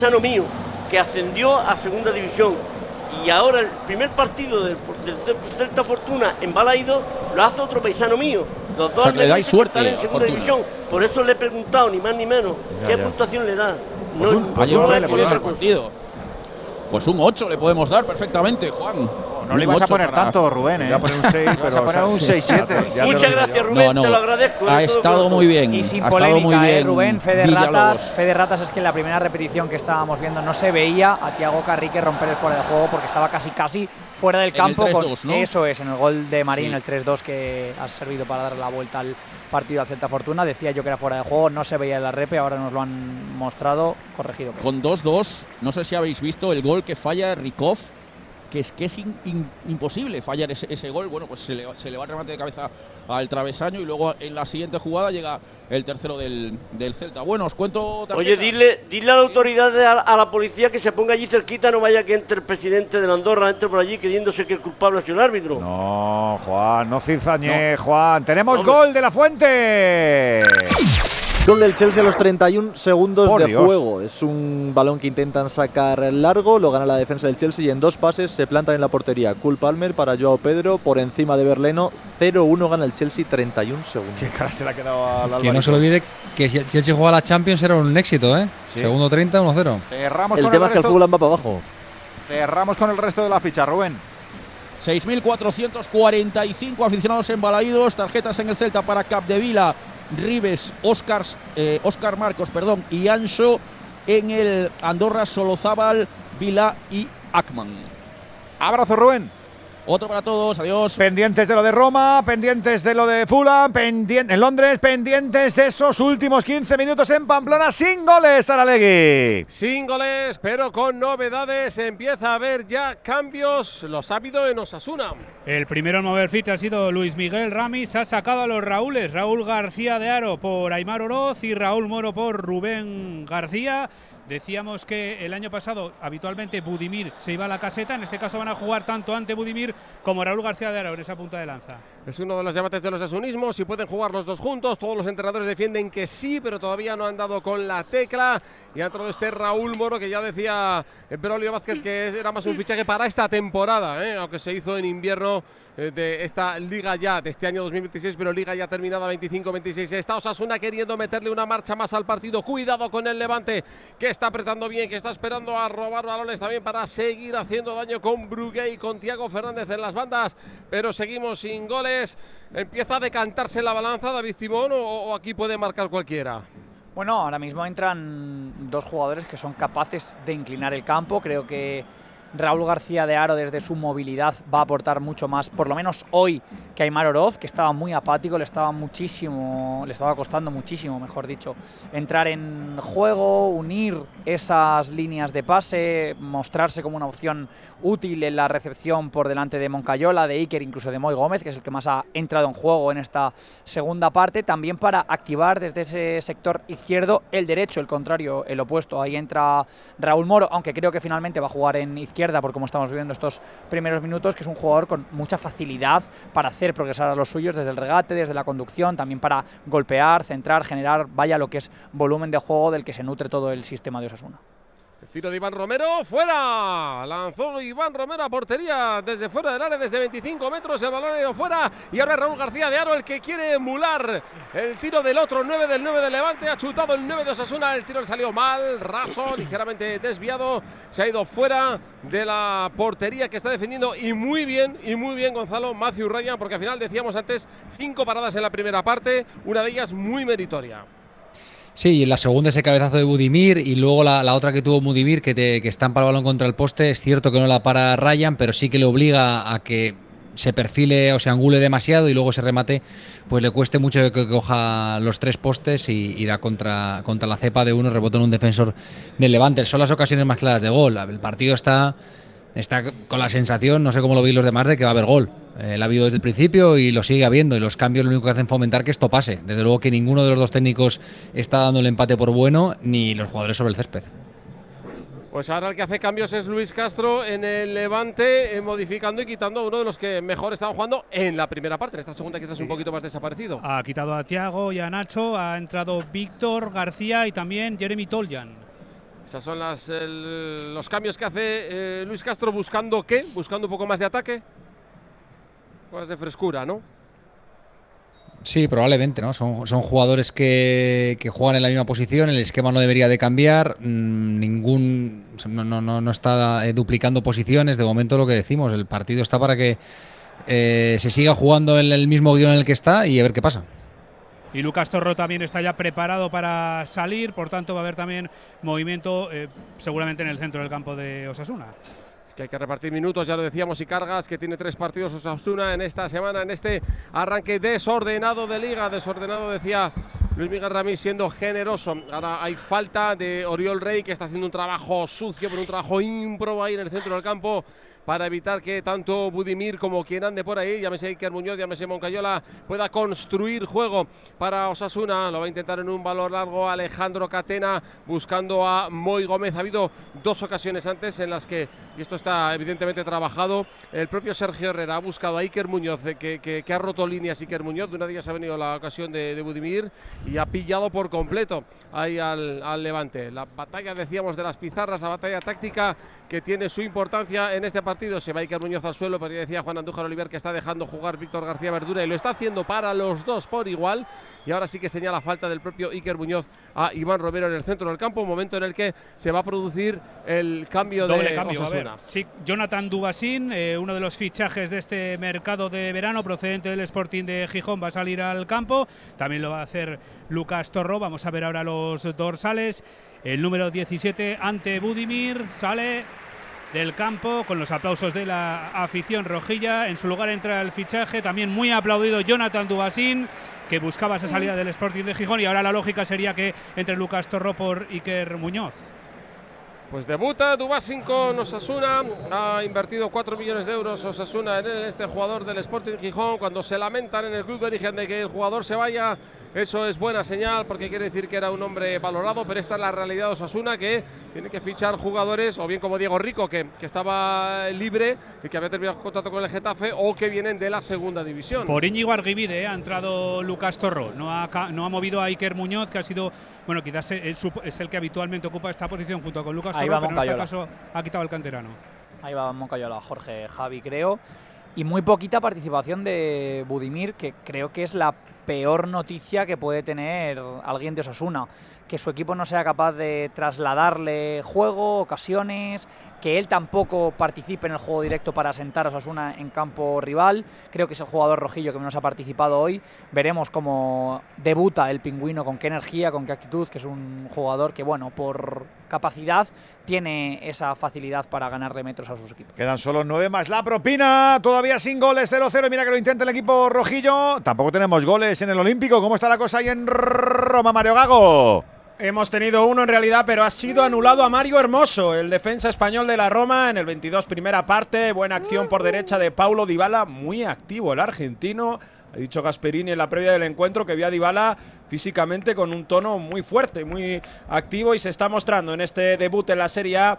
mío, que ascendió a segunda división, y ahora el primer partido del Celta Fortuna en Balaídos lo hace otro paisano mío. Los dos le dais suerte están en segunda división. Por eso le he preguntado, ni más ni menos, qué puntuación le da. Pues pues un 8 le podemos dar perfectamente, Juan. No le ibas a poner tanto, Rubén, Voy a poner un 6, pero a poner un 6-7. Muchas gracias, Rubén, te lo agradezco. Ha estado muy bien. Y sin polémica, Rubén, Fede Ratas es que en la primera repetición que estábamos viendo no se veía a Thiago Carrique romper el fuera de juego porque estaba casi fuera del campo. En el 3-2, ¿no? Eso es, en el gol de Marín, Sí. el 3-2 que ha servido para dar la vuelta al partido al Celta Fortuna. Decía yo que era fuera de juego, no se veía en la repe, ahora nos lo han mostrado, corregido. Con 2-2, no sé si habéis visto el gol que falla Rykov, que es imposible fallar ese gol. Bueno, pues se le va el remate de cabeza al travesaño y luego en la siguiente jugada llega el tercero del Celta. Bueno, os cuento tarjetas. Oye, dile a la autoridad, a la policía, que se ponga allí cerquita, no vaya que entre el presidente de la Andorra, entre por allí creyéndose que el culpable ha sido el árbitro. No, Juan, no cizañé, Juan. ¡Tenemos gol de La Fuente! Gol del Chelsea a los 31 segundos Por de Dios. juego. Es un balón que intentan sacar largo, lo gana la defensa del Chelsea y en 2 pases se plantan en la portería. Cole Palmer para Joao Pedro por encima de Berleno. 0-1 gana el Chelsea, 31 segundos. ¿Qué cara se le ha quedado al Alvarito? Que no se le olvide que si el Chelsea juega la Champions era un éxito, ¿eh? Sí. Segundo 30, 1-0. Cerramos El con tema es que el Fulham va para abajo. Cerramos con el resto de la ficha, Rubén. 6.445 aficionados en Balaídos, tarjetas en el Celta para Capdevila, Ribes, Óscar Marcos, y Anso. En el Andorra, Solozábal, Vila y Akman. Abrazo, Rubén. Otro para todos, adiós. Pendientes de lo de Roma, pendientes de lo de Fulham, en Londres, pendientes de esos últimos 15 minutos en Pamplona sin goles, Saralegui. Sin goles, pero con novedades. Empieza a haber ya cambios. Los ha habido en Osasuna. El primero en mover ficha ha sido Luis Miguel Ramis. Ha sacado a los Raúles. Raúl García de Haro por Aimar Oroz y Raúl Moro por Rubén García. Decíamos que el año pasado habitualmente Budimir se iba a la caseta. En este caso van a jugar tanto ante Budimir como Raúl García de Haro en esa punta de lanza. Es uno de los debates de los asunismos, si pueden jugar los dos juntos. Todos los entrenadores defienden que sí, pero todavía no han dado con la tecla. Y ha entrado este Raúl Moro, que ya decía Braulio Vázquez que era más un fichaje para esta temporada, aunque se hizo en invierno de esta Liga ya, de este año 2026, pero Liga ya terminada 25-26. Está Osasuna queriendo meterle una marcha más al partido. Cuidado con el Levante, que está apretando bien, que está esperando a robar balones también para seguir haciendo daño con Brugué y con Thiago Fernández en las bandas, pero seguimos sin goles. ¿Empieza a decantarse la balanza, David Simón, o aquí puede marcar cualquiera? Bueno, ahora mismo entran dos jugadores que son capaces de inclinar el campo. Creo que Raúl García de Haro, desde su movilidad, va a aportar mucho más, por lo menos hoy, que Aimar Oroz, que estaba muy apático, le estaba costando muchísimo, mejor dicho, entrar en juego, unir esas líneas de pase, mostrarse como una opción útil en la recepción por delante de Moncayola, de Iker, incluso de Moy Gómez, que es el que más ha entrado en juego en esta segunda parte, también para activar desde ese sector izquierdo el derecho, el contrario, el opuesto. Ahí entra Raúl Moro, aunque creo que finalmente va a jugar en izquierda, por como estamos viendo estos primeros minutos, que es un jugador con mucha facilidad para hacer progresar a los suyos desde el regate, desde la conducción, también para golpear, centrar, generar, vaya, lo que es volumen de juego del que se nutre todo el sistema de Osasuna. El tiro de Iván Romero, fuera. Lanzó Iván Romero a portería desde fuera del área, desde 25 metros. El balón ha ido fuera. Y ahora Raúl García de Haro el que quiere emular el tiro del otro 9 del 9 de Levante. Ha chutado el 9 de Osasuna. El tiro le salió mal, raso, ligeramente desviado. Se ha ido fuera de la portería que está defendiendo. Y muy bien, Gonzalo, Matthew Ryan, porque al final decíamos antes 5 paradas en la primera parte. Una de ellas muy meritoria. Sí, la segunda ese cabezazo de Budimir y luego la otra que tuvo Budimir que estampa el balón contra el poste. Es cierto que no la para Ryan, pero sí que le obliga a que se perfile o se angule demasiado y luego ese remate pues le cueste mucho que coja los 3 postes y da contra la cepa de uno, rebota en un defensor del Levante. Son las ocasiones más claras de gol. El partido está con la sensación, no sé cómo lo veis los demás, de que va a haber gol. La ha habido desde el principio y lo sigue habiendo, y los cambios lo único que hacen fomentar que esto pase. Desde luego que ninguno de los dos técnicos está dando el empate por bueno, ni los jugadores sobre el césped. Pues ahora el que hace cambios es Luis Castro en el Levante, modificando y quitando a uno de los que mejor estaban jugando en la primera parte. En esta segunda quizás un poquito más desaparecido. Ha quitado a Thiago y a Nacho, ha entrado Víctor García y también Jeremy Toljan. Esos son los cambios que hace Luis Castro, buscando ¿qué? Buscando un poco más de ataque, más de frescura, ¿no? Sí, probablemente, ¿no? Son jugadores que juegan en la misma posición, el esquema no debería de cambiar, no está duplicando posiciones. De momento lo que decimos, el partido está para que se siga jugando en el mismo guión en el que está y a ver qué pasa. Y Lucas Torró también está ya preparado para salir, por tanto va a haber también movimiento seguramente en el centro del campo de Osasuna. Es que hay que repartir minutos, ya lo decíamos, y cargas, que tiene 3 partidos Osasuna en esta semana, en este arranque desordenado de Liga. Desordenado, decía Luis Miguel Ramírez, siendo generoso. Ahora hay falta de Oriol Rey, que está haciendo un trabajo sucio, pero un trabajo ímprobo ahí en el centro del campo, para evitar que tanto Budimir como quien ande por ahí, llámese Iker Muñoz, llámese Moncayola, pueda construir juego para Osasuna. Lo va a intentar en un balón largo Alejandro Catena, buscando a Moi Gómez. Ha habido 2 ocasiones antes en las que, y esto está evidentemente trabajado, el propio Sergio Herrera ha buscado a Iker Muñoz, que ha roto líneas Iker Muñoz. De una de ellas ha venido la ocasión de Budimir y ha pillado por completo ahí al Levante. La batalla, decíamos, de las pizarras, la batalla táctica que tiene su importancia en este partido. Se va Iker Muñoz al suelo, pero ya decía Juan Andújar Oliver que está dejando jugar Víctor García Verdura y lo está haciendo para los dos por igual. Y ahora sí que señala falta del propio Iker Muñoz a Iván Romero en el centro del campo, un momento en el que se va a producir el cambio de Osasuna. Sí, Jonathan Dubasín, uno de los fichajes de este mercado de verano, procedente del Sporting de Gijón, va a salir al campo. También lo va a hacer Lucas Torró. Vamos a ver ahora los dorsales. El número 17 ante Budimir sale del campo con los aplausos de la afición rojilla. En su lugar entra el fichaje, también muy aplaudido, Jonathan Dubasín, que buscaba esa salida del Sporting de Gijón, y ahora la lógica sería que entre Lucas Torró por Iker Muñoz. Pues debuta Dubasín con Osasuna, ha invertido 4 millones de euros Osasuna en este jugador del Sporting Gijón. Cuando se lamentan en el club de origen de que el jugador se vaya, eso es buena señal, porque quiere decir que era un hombre valorado, pero esta es la realidad de Osasuna, que tiene que fichar jugadores, o bien como Diego Rico, que estaba libre y que había terminado el contrato con el Getafe, o que vienen de la segunda división. Por Íñigo Arguibide ha entrado Lucas Torró, no ha movido a Iker Muñoz, que ha sido, bueno, quizás es el que habitualmente ocupa esta posición junto con Lucas Torró, pero en este caso ha quitado el canterano. Ahí va Moncayola, Jorge, Javi, creo. Y muy poquita participación de Budimir, que creo que es la peor noticia que puede tener alguien de Osasuna. Que su equipo no sea capaz de trasladarle juego, ocasiones, que él tampoco participe en el juego directo para asentar a Osasuna en campo rival. Creo que es el jugador rojillo que menos ha participado hoy. Veremos cómo debuta el Pingüino, con qué energía, con qué actitud, que es un jugador que, bueno, por capacidad tiene esa facilidad para ganarle metros a sus equipos. Quedan solo 9 más la propina, todavía sin goles, 0-0. Mira que lo intenta el equipo rojillo. Tampoco tenemos goles en el Olímpico. ¿Cómo está la cosa ahí en Roma, Mario Gago? Hemos tenido uno en realidad, pero ha sido anulado a Mario Hermoso, el defensa español de la Roma, en el 22, primera parte. Buena acción por derecha de Paulo Dybala, muy activo el argentino. Ha dicho Gasperini en la previa del encuentro que vio a Dybala físicamente con un tono muy fuerte, muy activo, y se está mostrando en este debut en la Serie A.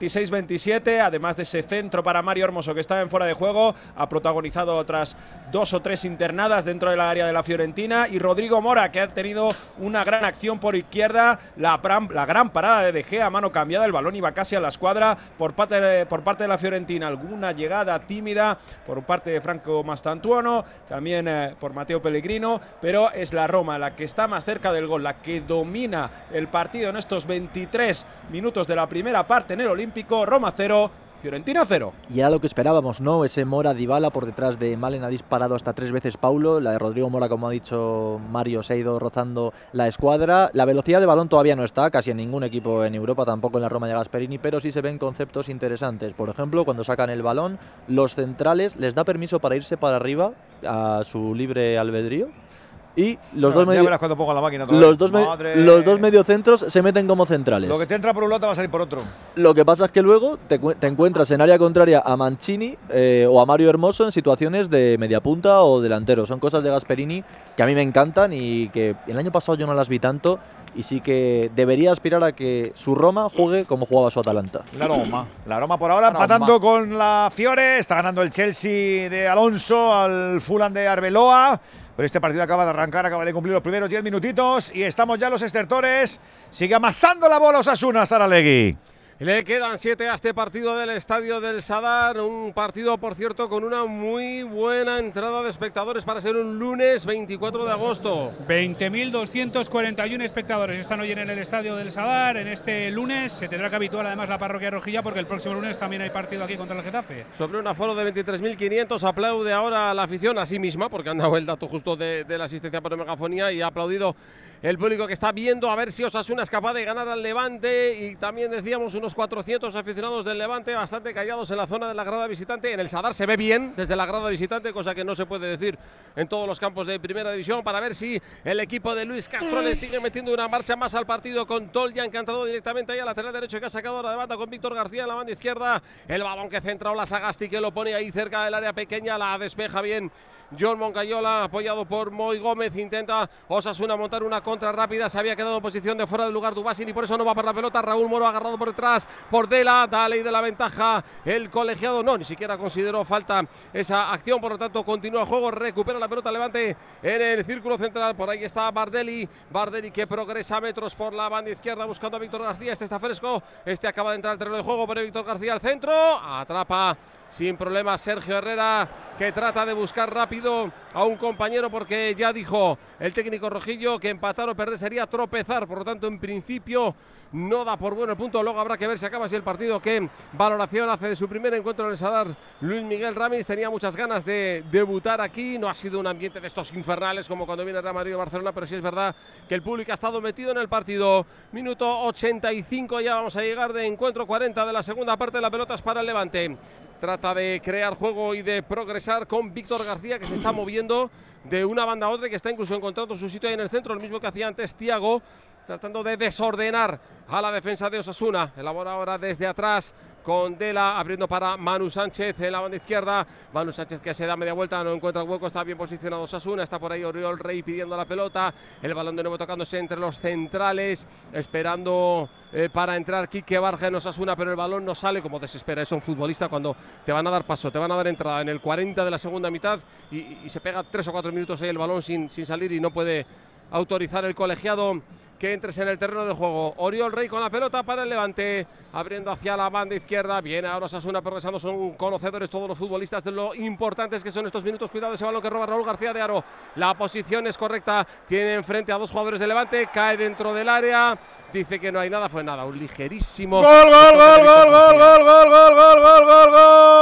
26-27, además de ese centro para Mario Hermoso, que estaba en fuera de juego, ha protagonizado otras 2 o 3 internadas dentro del área de la Fiorentina, y Rodrigo Mora, que ha tenido una gran acción por izquierda, la gran parada de De Gea, mano cambiada, el balón iba casi a la escuadra por parte de la Fiorentina. Alguna llegada tímida por parte de Franco Mastantuono, también por Matteo Pellegrino, pero es la Roma la que está más cerca del gol, la que domina el partido en estos 23 minutos de la primera parte en el Olímpico. Roma 0, Fiorentina 0. Y era lo que esperábamos, ¿no? Ese Mora Dybala por detrás de Malen, ha disparado hasta 3 veces Paulo. La de Rodrigo Mora, como ha dicho Mario, se ha ido rozando la escuadra. La velocidad de balón todavía no está, casi en ningún equipo en Europa, tampoco en la Roma de Gasperini, pero sí se ven conceptos interesantes. Por ejemplo, cuando sacan el balón, los centrales les da permiso para irse para arriba a su libre albedrío. Y los dos mediocentros se meten como centrales. Lo que te entra por un lado te va a salir por otro. Lo que pasa es que luego te encuentras en área contraria a Mancini o a Mario Hermoso en situaciones de media punta o delantero. Son cosas de Gasperini que a mí me encantan y que el año pasado yo no las vi tanto, y sí que debería aspirar a que su Roma juegue como jugaba su Atalanta. La Roma por ahora empatando con la Fiore. Está ganando el Chelsea de Alonso al Fulham de Arbeloa. pero este partido acaba de arrancar, acaba de cumplir los primeros 10 minutitos y estamos ya los estertores. Sigue amasando la bola Osasuna, Saralegui. Le quedan 7 a este partido del Estadio del Sadar, un partido, por cierto, con una muy buena entrada de espectadores para ser un lunes 24 de agosto. 20.241 espectadores están hoy en el Estadio del Sadar. En este lunes se tendrá que habituar además la parroquia rojilla porque el próximo lunes también hay partido aquí contra el Getafe. Sobre un aforo de 23.500 aplaude ahora la afición a sí misma, porque han dado el dato justo de la asistencia por megafonía y ha aplaudido el público que está viendo a ver si Osasuna es capaz de ganar al Levante. Y también decíamos unos 400 aficionados del Levante bastante callados en la zona de la grada visitante. En el Sadar se ve bien desde la grada visitante, cosa que no se puede decir en todos los campos de primera división, para ver si el equipo de Luis Castro le sigue metiendo una marcha más al partido con Toljan, que ha entrado directamente ahí a lateral derecho y que ha sacado ahora de banda con Víctor García en la banda izquierda. El balón que centra Ola Sagasti, que lo pone ahí cerca del área pequeña, la despeja bien John Moncayola, apoyado por Moy Gómez. Intenta Osasuna montar una contra rápida. Se había quedado en posición de fuera del lugar Dubasin y por eso no va por la pelota. Raúl Moro agarrado por detrás por Dela. Da ley de la ventaja el colegiado. No, ni siquiera consideró falta esa acción. Por lo tanto, continúa el juego. Recupera la pelota Levante en el círculo central. Por ahí está Bardelli. Bardelli que progresa metros por la banda izquierda buscando a Víctor García. Este está fresco. Este acaba de entrar al terreno de juego. Pone Víctor García al centro. Atrapa sin problema Sergio Herrera, que trata de buscar rápido a un compañero, porque ya dijo el técnico rojillo que empatar o perder sería tropezar. Por lo tanto, en principio no da por bueno el punto. Luego habrá que ver si acaba así el partido. Qué valoración hace de su primer encuentro en el Sadar Luis Miguel Ramis. Tenía muchas ganas de debutar aquí. No ha sido un ambiente de estos infernales como cuando viene el Real Madrid o Barcelona, pero sí es verdad que el público ha estado metido en el partido. Minuto 85 ya vamos a llegar de encuentro, 40 de la segunda parte. La pelota es para el Levante. Trata de crear juego y de progresar con Víctor García, que se está moviendo de una banda a otra y que está incluso encontrando su sitio ahí en el centro, lo mismo que hacía antes Thiago, tratando de desordenar a la defensa de Osasuna. Elabora ahora desde atrás con Dela, abriendo para Manu Sánchez en la banda izquierda. Manu Sánchez que se da media vuelta, no encuentra el hueco, está bien posicionado Osasuna. Está por ahí Oriol Rey pidiendo la pelota. El balón de nuevo tocándose entre los centrales, esperando para entrar Quique Barja en Osasuna, pero el balón no sale. Como desespera eso un futbolista cuando te van a dar paso, te van a dar entrada en el 40 de la segunda mitad y se pega 3 o 4 minutos ahí el balón sin salir, y no puede autorizar el colegiado que entres en el terreno de juego. Oriol Rey con la pelota para el Levante, abriendo hacia la banda izquierda. Viene ahora Osasuna progresando. Son conocedores todos los futbolistas de lo importantes que son estos minutos. Cuidado ese balón que roba Raúl García de Haro. La posición es correcta. Tiene enfrente a dos jugadores de Levante. Cae dentro del área. Dice que no hay nada. Fue nada. Un ligerísimo. ¡Gol, gol, gol, gol, gol, gol, gol, gol, gol, gol, gol,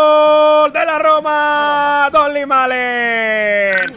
gol! ¡De la Roma! Donny Malen.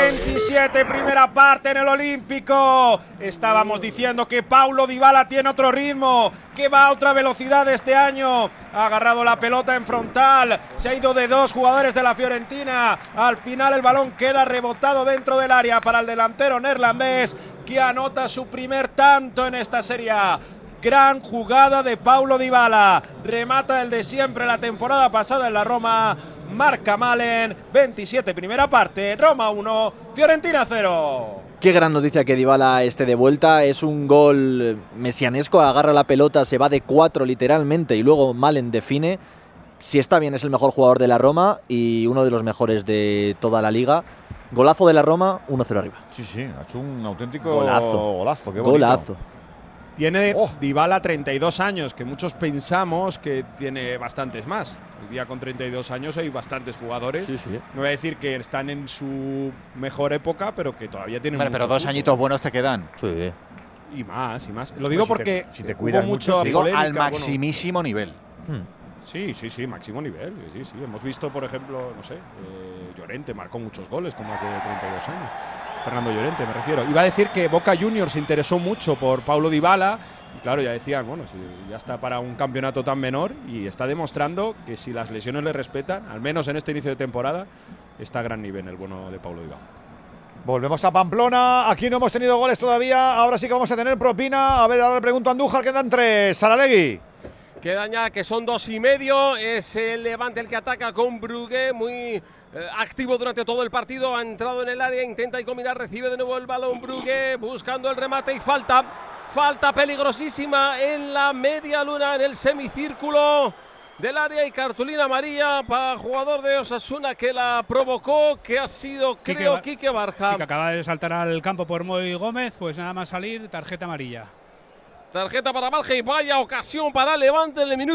27, primera parte en el Olímpico. Estábamos diciendo que Paulo Dybala tiene otro ritmo, que va a otra velocidad este año. Ha agarrado la pelota en frontal, se ha ido de dos jugadores de la Fiorentina. Al final el balón queda rebotado dentro del área para el delantero neerlandés, que anota su primer tanto en esta Serie A. Gran jugada de Paulo Dybala. Remata el de siempre la temporada pasada en la Roma. Marca Malen. 27, primera parte. Roma 1, Fiorentina 0. Qué gran noticia que Dybala esté de vuelta. Es un gol mesianesco. Agarra la pelota, se va de 4 literalmente y luego Malen define. Si está bien, es el mejor jugador de la Roma y uno de los mejores de toda la liga. Golazo de la Roma, 1-0 arriba. Sí, sí, ha hecho un auténtico golazo. Qué bonito. Golazo. Tiene Dybala 32 años, que muchos pensamos que tiene bastantes más. Hoy día con 32 años hay bastantes jugadores. Sí, sí. No voy a decir que están en su mejor época, pero que todavía tienen Pero 2 añitos buenos te quedan. Sí. Y más, y más. Lo digo porque si te cuidas mucho, digo al maximísimo nivel. Sí, máximo nivel. Sí. Hemos visto, por ejemplo, no sé, Llorente marcó muchos goles con más de 32 años. Fernando Llorente, me refiero. Iba a decir que Boca Juniors se interesó mucho por Paulo Dybala. Y claro, ya decían, bueno, si ya está para un campeonato tan menor, y está demostrando que si las lesiones le respetan, al menos en este inicio de temporada, está a gran nivel el bueno de Paulo Dybala. Volvemos a Pamplona. Aquí no hemos tenido goles todavía. Ahora sí que vamos a tener propina. A ver, ahora le pregunto a Andújar, quedan 3. Saralegui. Quedan ya, que son 2,5. Es el Levante el que ataca con Brugge, muy activo durante todo el partido. Ha entrado en el área, intenta y combinar, recibe de nuevo el balón Brugge, buscando el remate y falta peligrosísima en la media luna, en el semicírculo. del área y cartulina amarilla para el jugador de Osasuna que la provocó, que ha sido, creo, Quique Barja. Sí, que acaba de saltar al campo por Moy Gómez, pues nada más salir, tarjeta amarilla. Tarjeta para Barja y vaya ocasión para Levante en el minuto